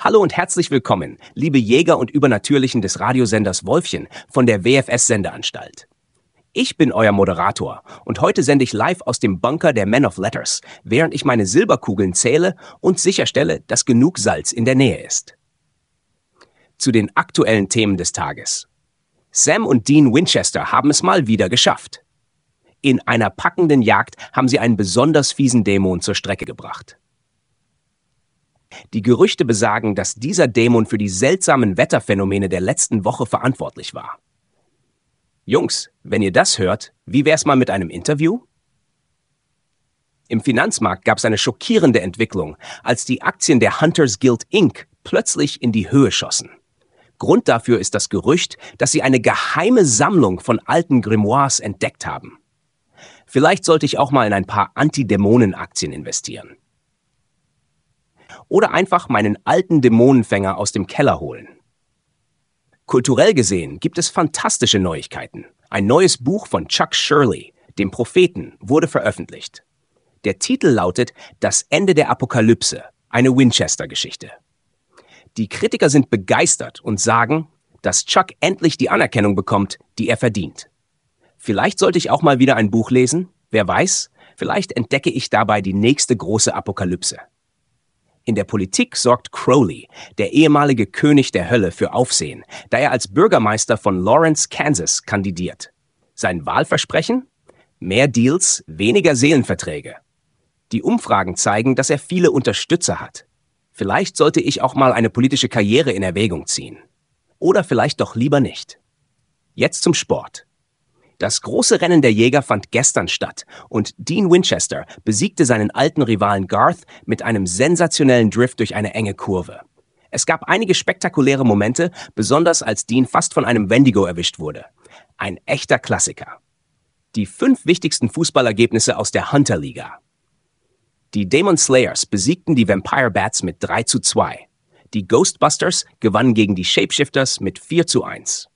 Hallo und herzlich willkommen, liebe Jäger und Übernatürlichen des Radiosenders Wolfchen von der WFS-Sendeanstalt. Ich bin euer Moderator und heute sende ich live aus dem Bunker der Men of Letters, während ich meine Silberkugeln zähle und sicherstelle, dass genug Salz in der Nähe ist. Zu den aktuellen Themen des Tages. Sam und Dean Winchester haben es mal wieder geschafft. In einer packenden Jagd haben sie einen besonders fiesen Dämon zur Strecke gebracht. Die Gerüchte besagen, dass dieser Dämon für die seltsamen Wetterphänomene der letzten Woche verantwortlich war. Jungs, wenn ihr das hört, wie wär's mal mit einem Interview? Im Finanzmarkt gab es eine schockierende Entwicklung, als die Aktien der Hunters Guild Inc. plötzlich in die Höhe schossen. Grund dafür ist das Gerücht, dass sie eine geheime Sammlung von alten Grimoires entdeckt haben. Vielleicht sollte ich auch mal in ein paar Anti-Dämonen-Aktien investieren. Oder einfach meinen alten Dämonenfänger aus dem Keller holen. Kulturell gesehen gibt es fantastische Neuigkeiten. Ein neues Buch von Chuck Shirley, dem Propheten, wurde veröffentlicht. Der Titel lautet Das Ende der Apokalypse, eine Winchester-Geschichte. Die Kritiker sind begeistert und sagen, dass Chuck endlich die Anerkennung bekommt, die er verdient. Vielleicht sollte ich auch mal wieder ein Buch lesen, wer weiß, vielleicht entdecke ich dabei die nächste große Apokalypse. In der Politik sorgt Crowley, der ehemalige König der Hölle, für Aufsehen, da er als Bürgermeister von Lawrence, Kansas, kandidiert. Sein Wahlversprechen? Mehr Deals, weniger Seelenverträge. Die Umfragen zeigen, dass er viele Unterstützer hat. Vielleicht sollte ich auch mal eine politische Karriere in Erwägung ziehen. Oder vielleicht doch lieber nicht. Jetzt zum Sport. Das große Rennen der Jäger fand gestern statt und Dean Winchester besiegte seinen alten Rivalen Garth mit einem sensationellen Drift durch eine enge Kurve. Es gab einige spektakuläre Momente, besonders als Dean fast von einem Wendigo erwischt wurde. Ein echter Klassiker. Die 5 wichtigsten Fußballergebnisse aus der Hunter-Liga. Die Demon Slayers besiegten die Vampire Bats mit 3:2. Die Ghostbusters gewannen gegen die Shapeshifters mit 4:1.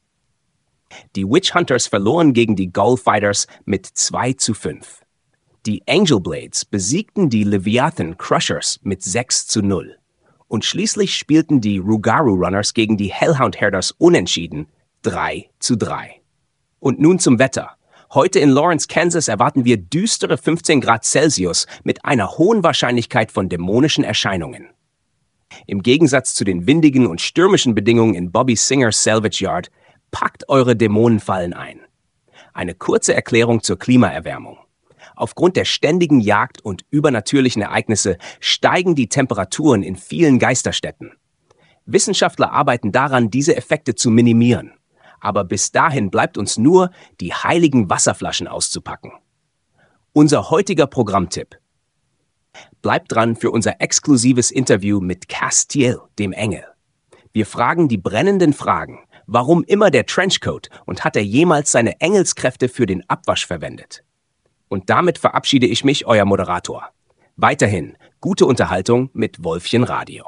Die Witch Hunters verloren gegen die Ghoul Fighters mit 2:5. Die Angel Blades besiegten die Leviathan Crushers mit 6:0. Und schließlich spielten die Rugaru Runners gegen die Hellhound Herders unentschieden 3:3. Und nun zum Wetter. Heute in Lawrence, Kansas erwarten wir düstere 15 Grad Celsius mit einer hohen Wahrscheinlichkeit von dämonischen Erscheinungen. Im Gegensatz zu den windigen und stürmischen Bedingungen in Bobby Singers Salvage Yard, packt eure Dämonenfallen ein. Eine kurze Erklärung zur Klimaerwärmung. Aufgrund der ständigen Jagd und übernatürlichen Ereignisse steigen die Temperaturen in vielen Geisterstädten. Wissenschaftler arbeiten daran, diese Effekte zu minimieren. Aber bis dahin bleibt uns nur, die heiligen Wasserflaschen auszupacken. Unser heutiger Programmtipp. Bleibt dran für unser exklusives Interview mit Castiel, dem Engel. Wir fragen die brennenden Fragen. Warum immer der Trenchcoat und hat er jemals seine Engelskräfte für den Abwasch verwendet? Und damit verabschiede ich mich, euer Moderator. Weiterhin gute Unterhaltung mit Wolfchen Radio.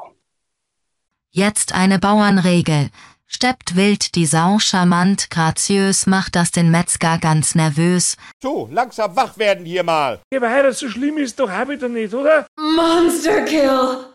Jetzt eine Bauernregel. Steppt wild die Sau, charmant, graziös, macht das den Metzger ganz nervös. So, langsam wach werden hier mal. Ja, aber heute so schlimm ist doch auch wieder nicht, oder? Monster Kill.